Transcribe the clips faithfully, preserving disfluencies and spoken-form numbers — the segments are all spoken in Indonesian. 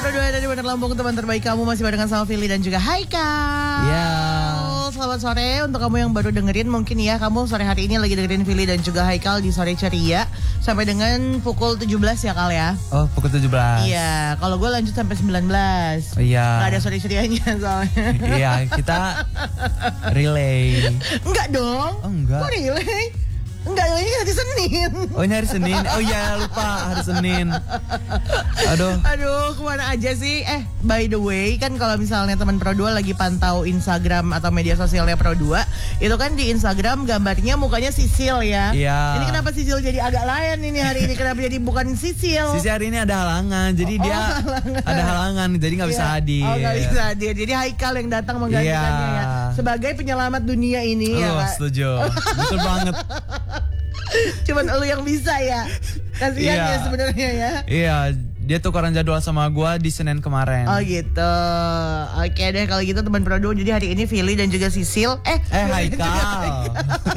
Berdua dari Bandar Lampung, teman terbaik kamu masih barengan sama Fili dan juga Haikal. Iya. Selamat sore untuk kamu yang baru dengerin. Mungkin ya kamu sore hari ini lagi dengerin Fili dan juga Haikal di Sore Ceria sampai dengan pukul tujuh belas ya Kal ya. Oh pukul tujuh belas. Iya, kalau gue lanjut sampai sembilan belas. Oh, iya. Gak ada Sore Cerianya soalnya. Iya, kita relay. Enggak dong. Oh enggak. Kok relay? Enggak, ini hari Senin. Oh ini hari Senin. Oh iya lupa hari Senin. Aduh. Aduh, kemana aja sih? Eh, by the way, kan kalau misalnya teman Pro dua lagi pantau Instagram atau media sosialnya Pro dua, itu kan di Instagram gambarnya mukanya Sisil ya. Iya. Ini kenapa Sisil jadi agak lain ini hari ini? Kenapa jadi bukan Sisil? Sisi hari ini ada halangan, jadi Oh, dia halangan. ada halangan, jadi nggak bisa Iya. hadir. Oh, nggak bisa hadir. Jadi Haikal yang datang menggantikannya Iya. ya. Sebagai penyelamat dunia ini ya, Oh, Kak. setuju. Betul banget. Cuman lu yang bisa ya. Kasihan Iya. ya sebenarnya ya. Iya, dia tukeran jadwal sama gua di Senin kemarin. Oh gitu. Oke deh kalau gitu teman Pro dua. Jadi hari ini Fili dan juga Sisil Eh, Eh Haikal.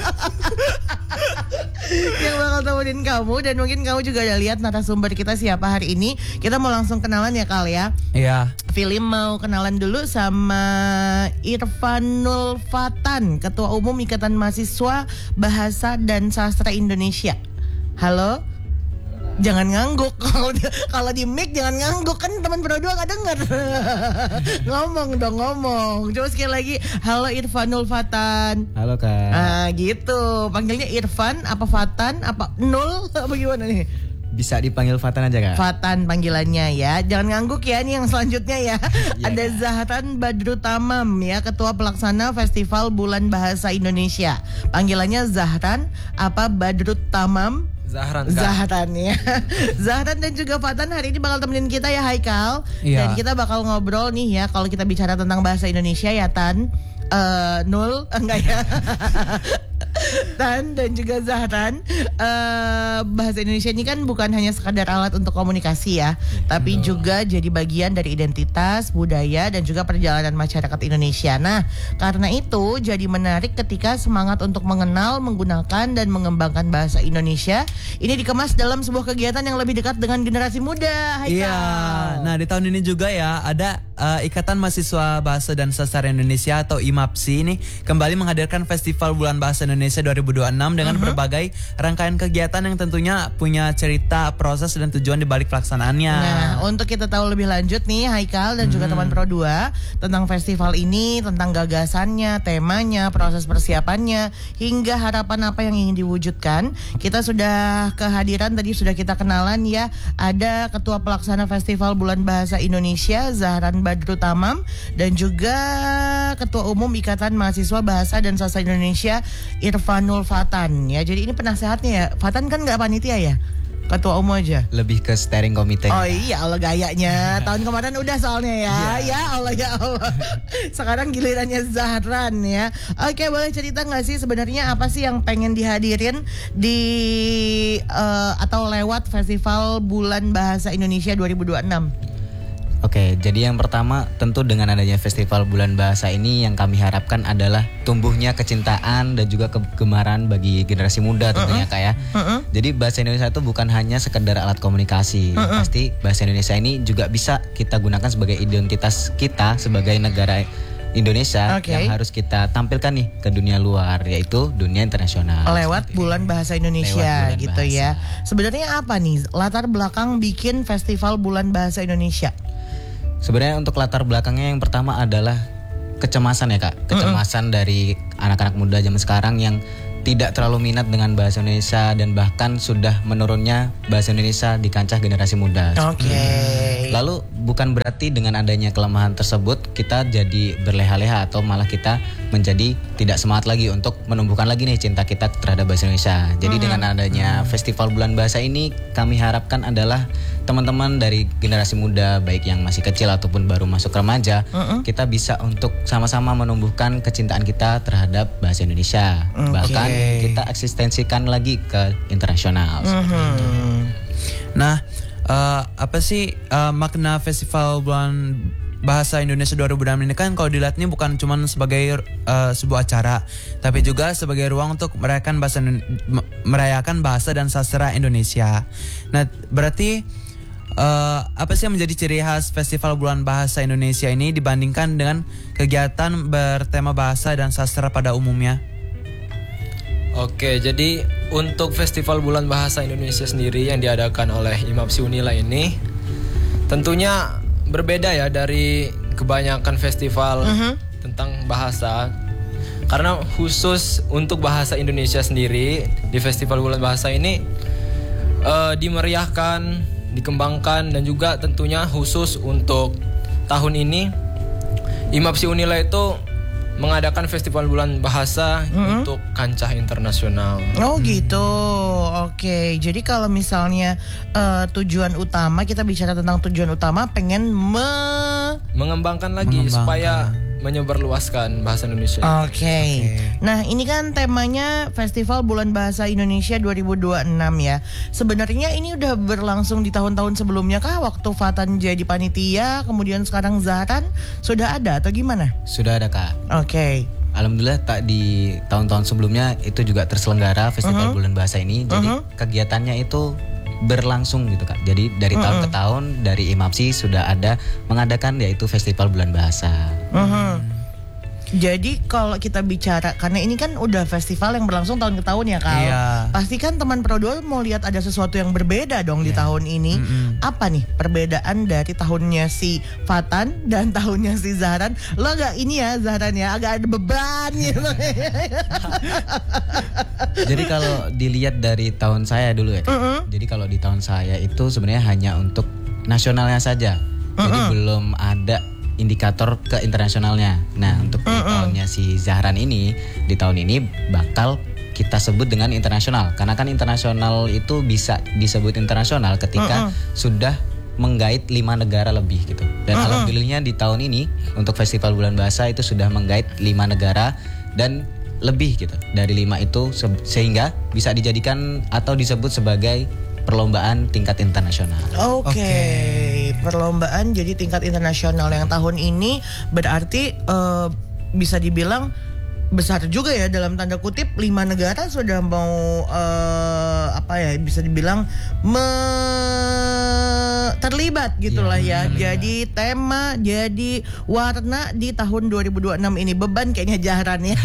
yang bakal temenin kamu. Dan mungkin kamu juga udah lihat narasumber kita siapa hari ini. Kita mau langsung kenalan ya Kal ya. Iya. Fili mau kenalan dulu sama Irfanul Fatan, Ketua Umum Ikatan Mahasiswa Bahasa dan Sastra Indonesia. Halo? Jangan ngangguk. Kalau di, kalau di mic jangan ngangguk, kan teman Pro dua gak denger. Ngomong dong, ngomong. Coba sekali lagi. Halo Irfanul Fatan. Halo Kak. Ah gitu. Panggilnya Irfan apa Fatan apa Nul apa gimana nih? Bisa dipanggil Fatan aja Kak. Fatan panggilannya ya. Jangan ngangguk ya, ini yang selanjutnya ya. Ada Zahran Badru Tamam ya, Ketua Pelaksana Festival Bulan Bahasa Indonesia. Panggilannya Zahran apa Badru Tamam? Zahran Kak. Zahran ya. Zahran dan juga Fatan hari ini bakal temenin kita ya Haikal. Iya. Dan kita bakal ngobrol nih ya kalau kita bicara tentang bahasa Indonesia ya Tan. Uh, Nul enggak ya. Tan dan juga Zahran, uh, bahasa Indonesia ini kan bukan hanya sekadar alat untuk komunikasi ya, tapi juga jadi bagian dari identitas, budaya dan juga perjalanan masyarakat Indonesia. Nah, karena itu jadi menarik ketika semangat untuk mengenal, menggunakan dan mengembangkan bahasa Indonesia ini dikemas dalam sebuah kegiatan yang lebih dekat dengan generasi muda. Haikal. Iya. Nah, di tahun ini juga ya ada uh, Ikatan Mahasiswa Bahasa dan Sastra Indonesia atau I M A P S I ini kembali menghadirkan Festival Bulan Bahasa Indonesia dua ribu dua puluh enam dengan uh-huh. berbagai rangkaian kegiatan yang tentunya punya cerita, proses dan tujuan di balik pelaksanaannya. Nah, untuk kita tahu lebih lanjut nih Haikal dan juga hmm. teman Pro dua tentang festival ini, tentang gagasannya, temanya, proses persiapannya, hingga harapan apa yang ingin diwujudkan. Kita sudah kehadiran tadi sudah kita kenalan ya. Ada Ketua Pelaksana Festival Bulan Bahasa Indonesia Zahran Badru Tamam dan juga Ketua Umum Ikatan Mahasiswa Bahasa dan Sastra Indonesia Irfanul Fatan ya. Jadi ini penasehatnya ya. Fatan kan nggak panitia ya, ketua umum aja. Lebih ke steering committee. Oh iya Allah gayanya. Tahun kemarin udah soalnya ya. Yeah. Ya Allah ya Allah. Sekarang gilirannya Zahran ya. Oke, boleh cerita nggak sih sebenarnya apa sih yang pengen dihadirin di uh, atau lewat Festival Bulan Bahasa Indonesia dua ribu dua puluh enam? Oke, jadi yang pertama tentu dengan adanya Festival Bulan Bahasa ini yang kami harapkan adalah tumbuhnya kecintaan dan juga kegemaran bagi generasi muda tentunya Kak ya. Uh-uh. Jadi bahasa Indonesia itu bukan hanya sekedar alat komunikasi. Uh-uh. Pasti bahasa Indonesia ini juga bisa kita gunakan sebagai identitas kita sebagai negara Indonesia Okay. yang harus kita tampilkan nih ke dunia luar, yaitu dunia internasional. Lewat Bulan Bahasa Indonesia Bulan gitu Bahasa. ya. Sebenarnya apa nih latar belakang bikin Festival Bulan Bahasa Indonesia? Sebenarnya untuk latar belakangnya yang pertama adalah kecemasan ya Kak. Kecemasan uh-uh. dari anak-anak muda zaman sekarang yang tidak terlalu minat dengan bahasa Indonesia dan bahkan sudah menurunnya bahasa Indonesia di kancah generasi muda. Oke. Okay. Lalu bukan berarti dengan adanya kelemahan tersebut kita jadi berleha-leha atau malah kita menjadi tidak semangat lagi untuk menumbuhkan lagi nih cinta kita terhadap bahasa Indonesia. Jadi hmm. dengan adanya Festival Bulan Bahasa ini kami harapkan adalah teman-teman dari generasi muda baik yang masih kecil ataupun baru masuk remaja, uh-uh. kita bisa untuk sama-sama menumbuhkan kecintaan kita terhadap bahasa Indonesia. Okay. Bahkan kita eksistensikan lagi ke internasional. Uh-huh. Nah, uh, apa sih uh, makna Festival Bulan Bahasa Indonesia dua ribu dua puluh enam ini kan kalau dilihatnya bukan cuma sebagai uh, sebuah acara, tapi juga sebagai ruang untuk merayakan bahasa merayakan bahasa dan sastra Indonesia. Nah, berarti uh, apa sih yang menjadi ciri khas Festival Bulan Bahasa Indonesia ini dibandingkan dengan kegiatan bertema bahasa dan sastra pada umumnya? Oke, jadi untuk Festival Bulan Bahasa Indonesia sendiri yang diadakan oleh IMAPSI Unila ini tentunya berbeda ya dari kebanyakan festival uh-huh. tentang bahasa. Karena khusus untuk bahasa Indonesia sendiri di Festival Bulan Bahasa ini uh, dimeriahkan, dikembangkan, dan juga tentunya khusus untuk tahun ini IMAPSI Unila itu mengadakan Festival Bulan Bahasa mm-hmm. untuk kancah internasional. Oh gitu, oke. Jadi kalau misalnya uh, tujuan utama, kita bicara tentang tujuan utama, pengen me- mengembangkan lagi mengembangkan. supaya menyebarluaskan bahasa Indonesia. Oke. Okay. Okay. Nah, ini kan temanya Festival Bulan Bahasa Indonesia dua ribu dua puluh enam ya. Sebenarnya ini udah berlangsung di tahun-tahun sebelumnya kah? Waktu Fatan jadi panitia, kemudian sekarang Zahran sudah ada atau gimana? Sudah ada, Kak. Oke. Okay. Alhamdulillah tak di tahun-tahun sebelumnya itu juga terselenggara Festival uh-huh. Bulan Bahasa ini. Jadi uh-huh. kegiatannya itu berlangsung gitu, Kak. Jadi dari uh-huh. tahun ke tahun dari IMAPSI sudah ada mengadakan yaitu Festival Bulan Bahasa. Uh-huh. Jadi kalau kita bicara, karena ini kan udah festival yang berlangsung tahun ke tahun ya, Kak. Iya. Pasti kan teman Prodol mau lihat ada sesuatu yang berbeda dong di Iya. tahun ini. Mm-mm. Apa nih perbedaan dari tahunnya si Fatan dan tahunnya si Zahran? Lo agak ini ya Zahran ya, agak ada beban gitu. Jadi kalau dilihat dari tahun saya dulu ya, Kak. Mm-mm. Jadi kalau di tahun saya itu sebenarnya hanya untuk nasionalnya saja. Jadi Mm-mm. belum ada indikator ke internasionalnya. Nah, untuk di tahunnya si Zahran ini, di tahun ini bakal kita sebut dengan internasional. Karena kan internasional itu bisa disebut internasional ketika Mm-mm. sudah menggait lima negara lebih gitu. Dan Mm-mm. alhamdulillahnya di tahun ini untuk Festival Bulan Bahasa itu sudah menggait lima negara dan lebih gitu. Dari lima itu se- sehingga bisa dijadikan atau disebut sebagai perlombaan tingkat internasional. Oke, Oke. perlombaan jadi tingkat internasional yang tahun ini berarti eh, bisa dibilang besar juga ya, dalam tanda kutip lima negara sudah mau eh, apa ya, bisa dibilang me- terlibat gitulah ya. Ya, Jadi tema, jadi warna di tahun dua ribu dua puluh enam ini. Beban kayaknya Zahran ya.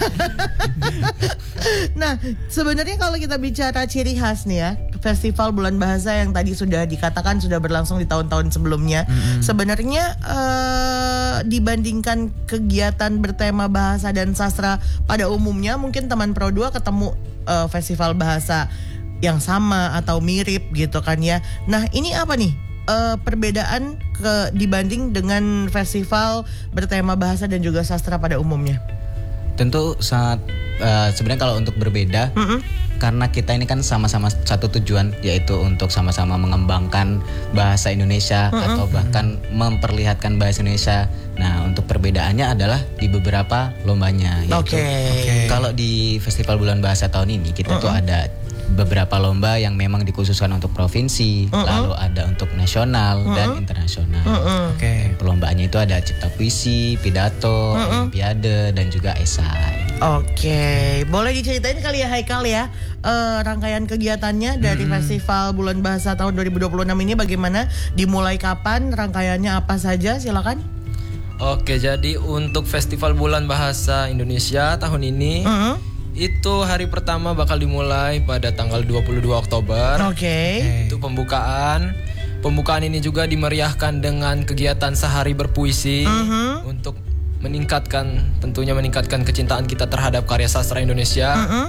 Nah, sebenarnya kalau kita bicara ciri khas nih ya, Festival Bulan Bahasa yang tadi sudah dikatakan sudah berlangsung di tahun-tahun sebelumnya, Mm-mm. sebenarnya eh, dibandingkan kegiatan bertema bahasa dan sastra pada umumnya, mungkin teman Pro dua ketemu eh, festival bahasa yang sama atau mirip gitu kan ya. Nah, ini apa nih eh, perbedaan ke dibanding dengan festival bertema bahasa dan juga sastra pada umumnya? Tentu sangat uh, sebenarnya kalau untuk berbeda Mm-mm. karena kita ini kan sama-sama satu tujuan, yaitu untuk sama-sama mengembangkan bahasa Indonesia Mm-mm. atau bahkan memperlihatkan bahasa Indonesia. Nah, untuk perbedaannya adalah di beberapa lombanya, yaitu Oke. kalau di Festival Bulan Bahasa tahun ini kita tuh ada beberapa lomba yang memang dikhususkan untuk provinsi, Mm-mm. lalu ada untuk nasional dan internasional. Mm-mm. Oke. Perlombaannya itu ada cipta puisi, pidato, Mm-mm. olimpiade, dan juga esai. Oke, boleh diceritain kali ya Haikal ya, eh, rangkaian kegiatannya dari Festival Bulan Bahasa tahun dua ribu dua puluh enam ini bagaimana? Dimulai kapan? Rangkaiannya apa saja? Silakan. Oke, jadi untuk Festival Bulan Bahasa Indonesia tahun ini Mm-mm. itu hari pertama bakal dimulai pada tanggal dua puluh dua Oktober. Oke. Itu pembukaan. Pembukaan ini juga dimeriahkan dengan kegiatan sehari berpuisi Mhm. untuk meningkatkan, tentunya meningkatkan kecintaan kita terhadap karya sastra Indonesia. Mm-mm.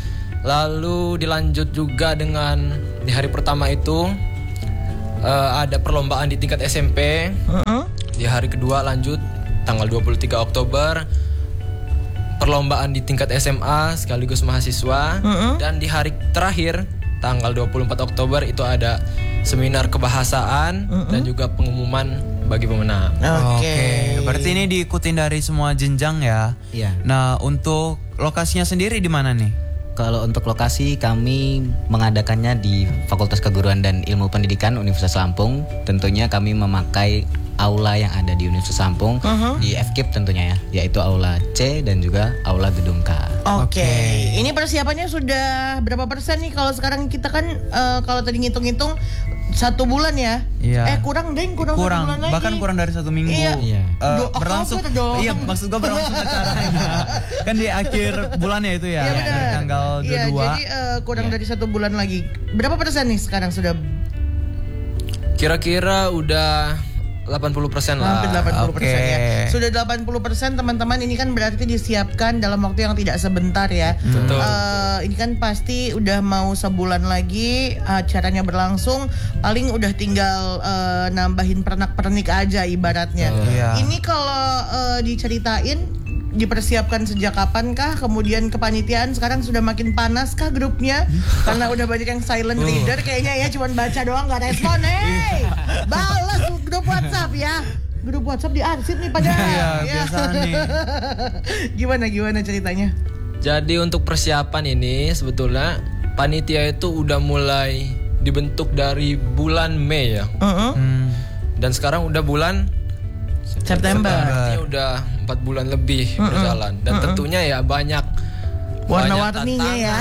Lalu dilanjut juga dengan di hari pertama itu eh, ada perlombaan di tingkat S M P. Mm-mm. Di hari kedua lanjut tanggal dua puluh tiga Oktober perlombaan di tingkat S M A sekaligus mahasiswa. Mm-mm. Dan di hari terakhir tanggal dua puluh empat Oktober itu ada seminar kebahasaan Mm-mm. dan juga pengumuman bagi pemenang. Oke. Berarti ini diikutin dari semua jenjang ya. Iya. Nah, untuk lokasinya sendiri di mana nih? Kalau untuk lokasi kami mengadakannya di Fakultas Keguruan dan Ilmu Pendidikan Universitas Lampung. Tentunya kami memakai aula yang ada di Universitas Lampung, Mhm. di F K I P tentunya ya, yaitu aula C dan juga aula gedung K. Oke, Oke. ini persiapannya sudah berapa persen nih? Kalau sekarang kita kan eh, kalau tadi ngitung-ngitung Satu bulan ya? Iya. Eh kurang deh, kurang, kurang satu bulan lagi. bahkan kurang dari satu minggu. Iya. Iya. Eh, Do- berlangsung. Oktober dong. Iya, maksud gua berlangsung acaranya. Kan di akhir bulannya itu ya, Iya dari benar. tanggal dua Iya, puluh dua. jadi eh, kurang Iya. dari satu bulan lagi. Berapa persen nih sekarang sudah? Kira-kira udah delapan puluh persen lah. Hampir delapan puluh persen Oke. ya. Sudah delapan puluh persen teman-teman, ini kan berarti disiapkan dalam waktu yang tidak sebentar ya. Betul. Eh, ini kan pasti udah mau sebulan lagi acaranya berlangsung, paling udah tinggal eh, nambahin pernak-pernik aja ibaratnya. Iya. Ini kalau eh, diceritain dipersiapkan sejak kapan kah? Kemudian kepanitiaan sekarang sudah makin panas kah grupnya? Karena udah banyak yang silent reader kayaknya ya, cuman baca doang nggak respon. Hey, balas grup WhatsApp ya. Grup WhatsApp diarsip nih pada. Iya, Ya. biasa nih. Gimana gimana ceritanya? Jadi untuk persiapan ini sebetulnya panitia itu udah mulai dibentuk dari bulan Mei ya. Heeh. Hmm. Dan sekarang udah bulan September. Artinya udah empat bulan lebih berjalan. Dan tentunya ya banyak Warna-warninya ya.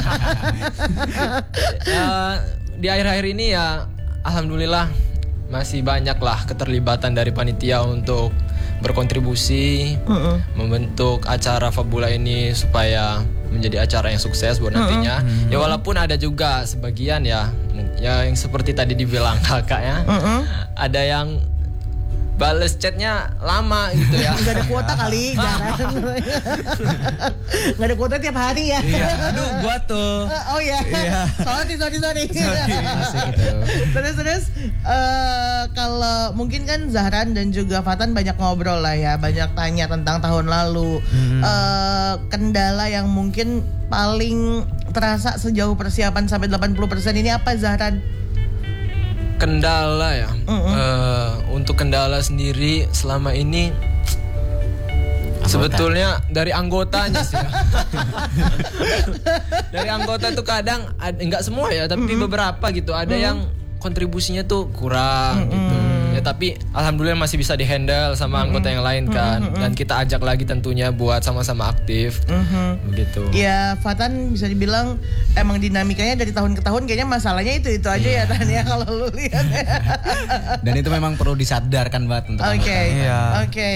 ya. Di akhir-akhir ini ya alhamdulillah masih banyak lah keterlibatan dari panitia untuk berkontribusi Heeh. membentuk acara Fabula ini supaya menjadi acara yang sukses buat nantinya. Ya walaupun ada juga sebagian ya, ya yang seperti tadi dibilang kakak ya, Heeh. ada yang bales chatnya lama gitu ya. Gak ada kuota kali, jarang. Gak ada kuota tiap hari ya. Iya, aduh gua tuh. Oh ya, Iya. sorry sorry sorry. Masih gitu. Terus terus eh, kalau mungkin kan Zahran dan juga Fatan banyak ngobrol lah ya, banyak tanya tentang tahun lalu. Eh, kendala yang mungkin paling terasa sejauh persiapan sampai delapan puluh persen ini apa Zahran? Kendala ya. Eh, untuk kendala sendiri selama ini sebetulnya dari anggotanya sih. Ya. Dari anggota tuh kadang ad- nggak semua ya, tapi beberapa gitu. Ada yang kontribusinya tuh kurang gitu. Ya tapi alhamdulillah masih bisa dihandle sama anggota yang lain kan. Dan kita ajak lagi tentunya buat sama-sama aktif. Begitu. Ya Fatan bisa dibilang emang dinamikanya dari tahun ke tahun kayaknya masalahnya itu-itu aja ya Tan ya kalau lu lihat ya. Dan itu memang perlu disadarkan banget untuk Oke, anggota. Iya. oke,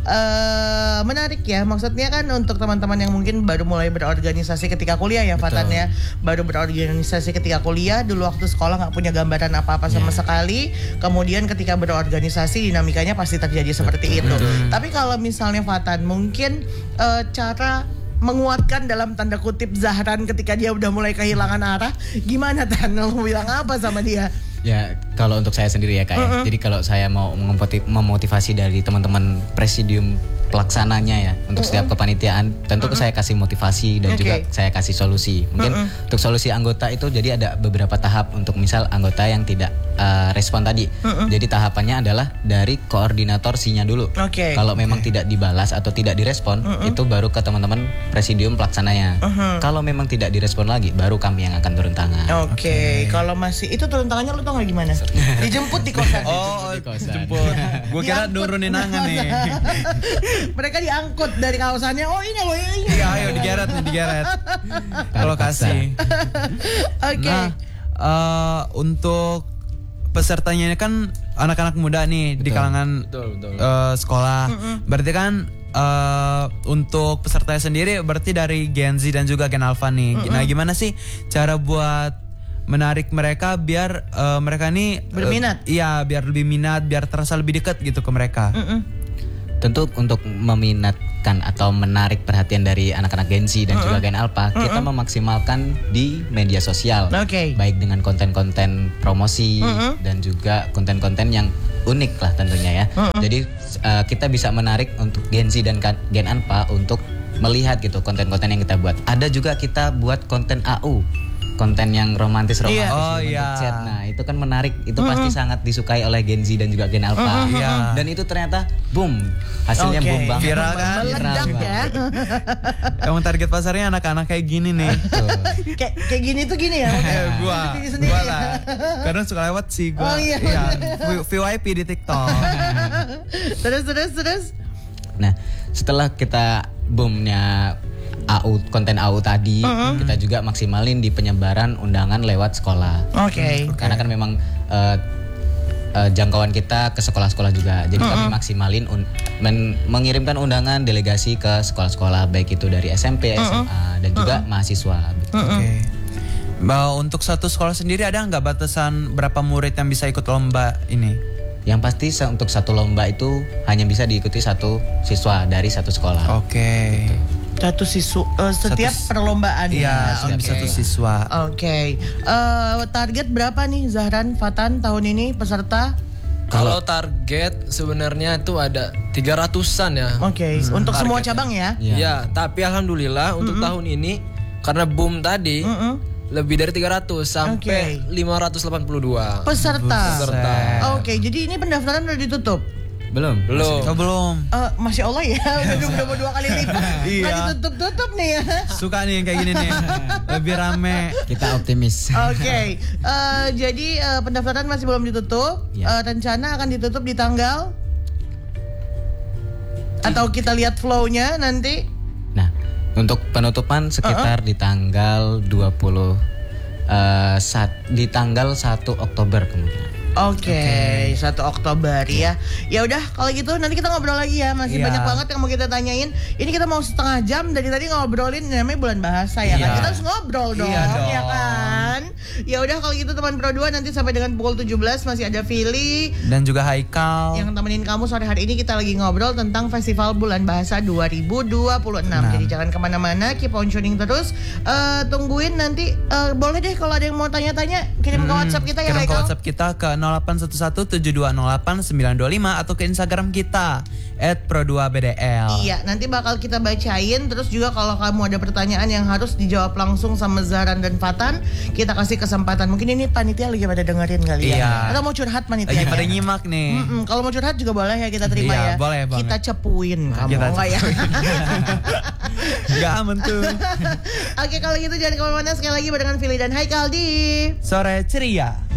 Eh, menarik ya. Maksudnya kan untuk teman-teman yang mungkin baru mulai berorganisasi ketika kuliah ya, Fatan ya, baru berorganisasi ketika kuliah, dulu waktu sekolah nggak punya gambaran apa-apa sama sekali. Kemudian ketika berorganisasi dinamikanya pasti terjadi seperti itu. Tapi kalau misalnya Fatan mungkin eh, cara menguatkan dalam tanda kutip Zahran ketika dia udah mulai kehilangan arah, gimana Tan? Lu bilang apa sama dia? Ya kalau untuk saya sendiri ya kak ya. Jadi kalau saya mau mengempoti- memotivasi dari teman-teman presidium pelaksananya ya untuk setiap kepanitiaan, tentu saya kasih motivasi dan Oke. juga saya kasih solusi. Mungkin untuk solusi anggota itu jadi ada beberapa tahap untuk misal anggota yang tidak uh, respon tadi. Jadi tahapannya adalah dari koordinator sinya dulu. Oke. Kalau memang tidak dibalas atau tidak direspon, itu baru ke teman-teman presidium pelaksananya. Kalau memang tidak direspon lagi, baru kami yang akan turun tangan. Oke, kalau masih itu turun tangannya lu tau gak gimana? Dijemput di kosan. Oh, Di kosan. jemput. Gua kira Diangkut. nurunin angan nih. Mereka diangkut dari kawasannya. Oh ini loh ini. Iya, ayo digeret nih, digeret. Kalau kasih. Oke. Nah, eh, untuk pesertanya ini kan anak-anak muda nih di kalangan Betul, betul. eh, sekolah. Berarti kan eh, untuk pesertanya sendiri berarti dari Gen Z dan juga Gen Alpha nih. Nah, gimana sih cara buat menarik mereka biar eh, mereka nih eh, Berminat. iya, biar lebih minat, biar terasa lebih dekat gitu ke mereka. Tentu untuk meminatkan atau menarik perhatian dari anak-anak Gen Z dan juga Gen Alpha, kita memaksimalkan di media sosial. Oke. Baik dengan konten-konten promosi dan juga konten-konten yang unik lah tentunya ya. Jadi uh, kita bisa menarik untuk Gen Z dan ka- Gen Alpha untuk melihat gitu konten-konten yang kita buat. Ada juga kita buat konten A U. Konten yang romantis-romantis Iya. Oh, berbentuk iya. chat. Nah, itu kan menarik. Itu pasti sangat disukai oleh Gen Z dan juga Gen Alpha. Iya. Dan itu ternyata boom, hasilnya Oke. boom banget. Viral kan? Meledak Viral ya. Emang target pasarnya anak-anak kayak gini nih. kayak kayak gini tuh gini ya. Eh, gua, Diri sendiri gua ya. lah. Kadang suka lewat sih Oh, gua. iya. V- VVIP di TikTok. Terus terus terus. Nah, setelah kita boomnya A U konten A U tadi, kita juga maksimalin di penyebaran undangan lewat sekolah. Oke. Karena kan memang uh, uh, jangkauan kita ke sekolah-sekolah juga. Jadi kami maksimalin un- men- mengirimkan undangan delegasi ke sekolah-sekolah baik itu dari S M P, S M A dan juga mahasiswa. Oke. Mbak, untuk satu sekolah sendiri ada nggak batasan berapa murid yang bisa ikut lomba ini? Yang pasti se- untuk satu lomba itu hanya bisa diikuti satu siswa dari satu sekolah. Oke. Satu siswa uh, setiap Satu- perlombaan Iya, ya. setiap Oke. satu siswa. Oke. Eh, target berapa nih Zahran, Fatan tahun ini peserta? Kalau target sebenarnya itu ada tiga ratusan ya. Oke, untuk semua targetnya. cabang ya. Iya. Ya, tapi alhamdulillah untuk tahun ini karena boom tadi Mm-mm. lebih dari tiga ratus sampai lima ratus delapan puluh dua Peserta. peserta. Oke, jadi ini pendaftaran udah ditutup. Belum. Belum. Oh, belum. Eh, Masya Allah ya, udah dua puluh dua kali lipat. Iya. Nggak ditutup-tutup nih ya. Suka nih yang kayak gini nih. Lebih rame. Kita optimis. Oke, eh, jadi eh, pendaftaran masih belum ditutup. Ya. Eh, rencana akan ditutup di tanggal atau kita lihat flow-nya nanti. Nah, untuk penutupan sekitar di tanggal dua puluh eh, sat- di tanggal satu Oktober kemungkinan. Oke, satu Oktober ya. Ya udah, kalau gitu nanti kita ngobrol lagi ya. Masih Iya. banyak banget yang mau kita tanyain. Ini kita mau setengah jam dari tadi ngobrolin namanya bulan bahasa ya kan. Iya. Kita harus ngobrol dong, Iya dong. ya kan? Ya udah kalau gitu teman Pro dua nanti sampai dengan pukul tujuh belas masih ada Vili Dan juga Haikal. yang temenin kamu sore hari ini. Kita lagi ngobrol tentang Festival Bulan Bahasa dua ribu dua puluh enam. Enam. Jadi jangan kemana-mana, keep on tuning terus. Eh, tungguin nanti. Eh, boleh deh kalau ada yang mau tanya-tanya kirim ke WhatsApp kita ya Kirim ke Haikal. WhatsApp kita ke nol delapan satu satu tujuh dua nol delapan sembilan dua lima atau ke Instagram kita et pro dua b d l. Iya, nanti bakal kita bacain. Terus juga kalau kamu ada pertanyaan yang harus dijawab langsung sama Zahran dan Fatan, kita kasih kesempatan. Mungkin ini panitia lagi pada dengerin kali ya. Iya. Atau mau curhat panitia. Lagi pada nyimak nih. Mm-mm, kalau mau curhat juga boleh ya, kita terima Iya, ya. boleh banget. Kita cepuin kamu kita enggak ya? Gak aman tuh. Oke, kalau gitu jangan kemana-mana. Sekali lagi barengan Vili dan Haikal di Sore ceria.